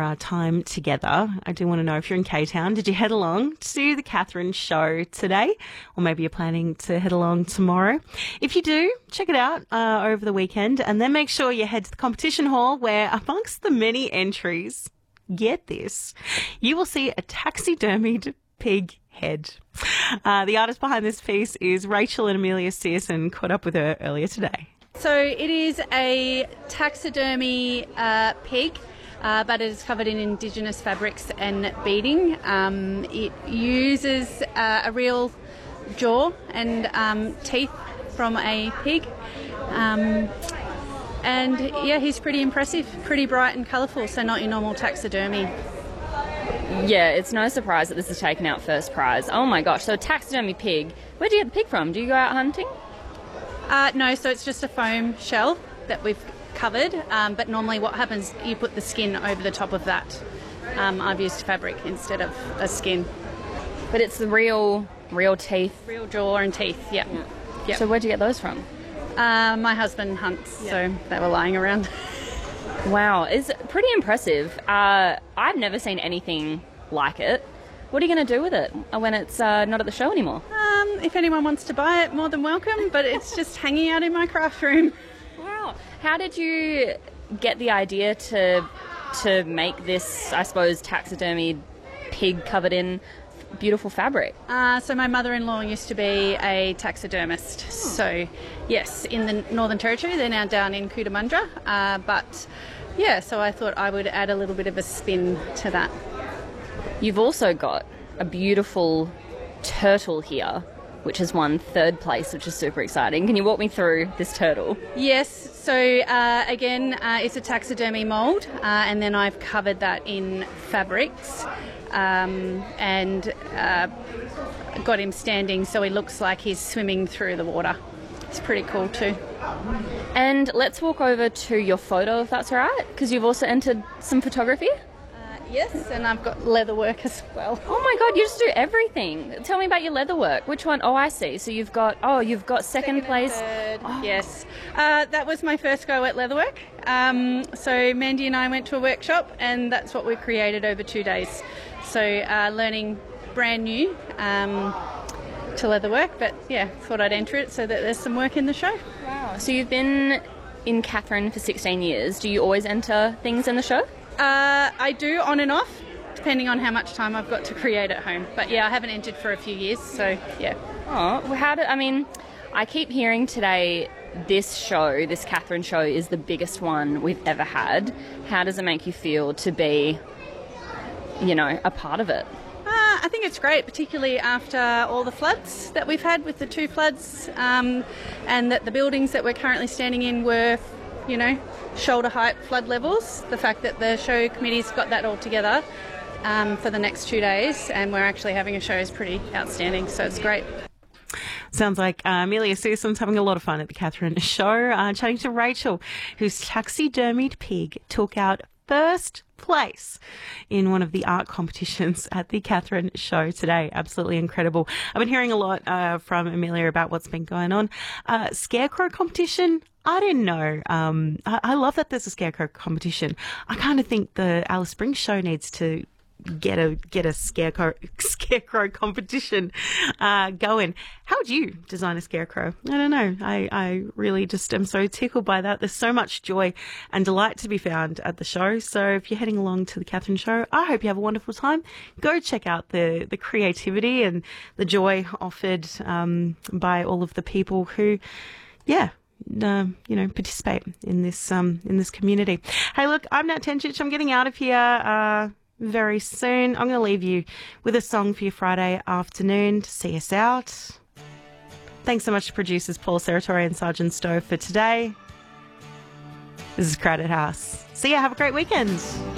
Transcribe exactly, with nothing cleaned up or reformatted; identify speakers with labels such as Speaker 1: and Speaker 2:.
Speaker 1: uh, time together, I do want to know if you're in K-Town, did you head along to the Catherine show today? Or maybe you're planning to head along tomorrow. If you do, check it out uh, over the weekend, and then make sure you head to the competition hall where, amongst the many entries, get this, you will see a taxidermied pig head. Uh, the artist behind this piece is Rachel and Amelia Searson. Caught up with her earlier today.
Speaker 2: So it is a taxidermy uh, pig, uh, but it is covered in Indigenous fabrics and beading. Um, it uses uh, a real jaw and um, teeth from a pig. Um, and yeah, he's pretty impressive, pretty bright and colourful, so not your normal taxidermy.
Speaker 3: Yeah, it's no surprise that this is taken out first prize. Oh my gosh, so a taxidermy pig. Where do you get the pig from? Do you go out hunting?
Speaker 2: Uh, no, so it's just a foam shell that we've covered, um, but normally what happens, you put the skin over the top of that. Um, I've used fabric instead of a skin.
Speaker 3: But it's the real, real teeth?
Speaker 2: Real jaw and teeth, yeah.
Speaker 3: yeah.
Speaker 2: Yep.
Speaker 3: So where'd you get those from?
Speaker 2: Uh, my husband hunts, yeah. So they were lying around.
Speaker 3: Wow, it's pretty impressive. Uh, I've never seen anything like it. What are you going to do with it when it's uh, not at the show anymore?
Speaker 2: Um, if anyone wants to buy it, more than welcome, but it's just hanging out in my craft room.
Speaker 3: Wow. How did you get the idea to to make this, I suppose, taxidermy pig covered in beautiful fabric?
Speaker 2: Uh, so my mother-in-law used to be a taxidermist. Oh. So, yes, in the Northern Territory. They're now down in Cootamundra. Uh, but, yeah, so I thought I would add a little bit of a spin to that.
Speaker 3: You've also got a beautiful turtle here, which has won third place, which is super exciting. Can you walk me through this turtle?
Speaker 2: Yes, so uh, again, uh, it's a taxidermy mould, uh, and then I've covered that in fabrics um, and uh, got him standing so he looks like he's swimming through the water. It's pretty cool too.
Speaker 3: And let's walk over to your photo, if that's all right, because you've also entered some photography.
Speaker 2: Yes, and I've got leather work as well.
Speaker 3: Oh my God, you just do everything. Tell me about your leather work. Which one? Oh, I see. So you've got, oh, you've got second, second place.
Speaker 2: Third,
Speaker 3: oh.
Speaker 2: Yes. Uh, that was my first go at leatherwork. Um, so Mandy and I went to a workshop, and that's what we created over two days. So uh, learning brand new um, to leatherwork, but yeah, thought I'd enter it so that there's some work in the show.
Speaker 3: Wow. So you've been in Catherine for sixteen years. Do you always enter things in the show?
Speaker 2: Uh, I do on and off, depending on how much time I've got to create at home. But yeah, I haven't entered for a few years, so yeah.
Speaker 3: Oh, well, how do, I mean, I keep hearing today this show, this Catherine show, is the biggest one we've ever had. How does it make you feel to be, you know, a part of it?
Speaker 2: Uh, I think it's great, particularly after all the floods that we've had with the two floods, um, and that the buildings that we're currently standing in were, you know, shoulder height flood levels. The fact that the show committee's got that all together um, for the next two days and we're actually having a show is pretty outstanding, so it's great.
Speaker 1: Sounds like uh, Amelia Searson's having a lot of fun at the Catherine show, uh, chatting to Rachel, whose taxidermied pig took out first place in one of the art competitions at the Catherine show today. Absolutely incredible. I've been hearing a lot uh, from Amelia about what's been going on. Uh, scarecrow competition, I didn't know. Um, I, I love that there's a scarecrow competition. I kind of think the Alice Springs show needs to get a get a scarecrow scarecrow competition uh, going. How would you design a scarecrow? I don't know. I, I really just am so tickled by that. There's so much joy and delight to be found at the show. So if you're heading along to the Catherine show, I hope you have a wonderful time. Go check out the, the creativity and the joy offered um, by all of the people who, yeah, Uh, you know, participate in this um, in this community. Hey, look, I'm Nat Tenchich. I'm getting out of here uh, very soon. I'm going to leave you with a song for your Friday afternoon to see us out. Thanks so much to producers Paul Serratore and Sergeant Stowe for today. This is Crowded House. See ya. Have a great weekend.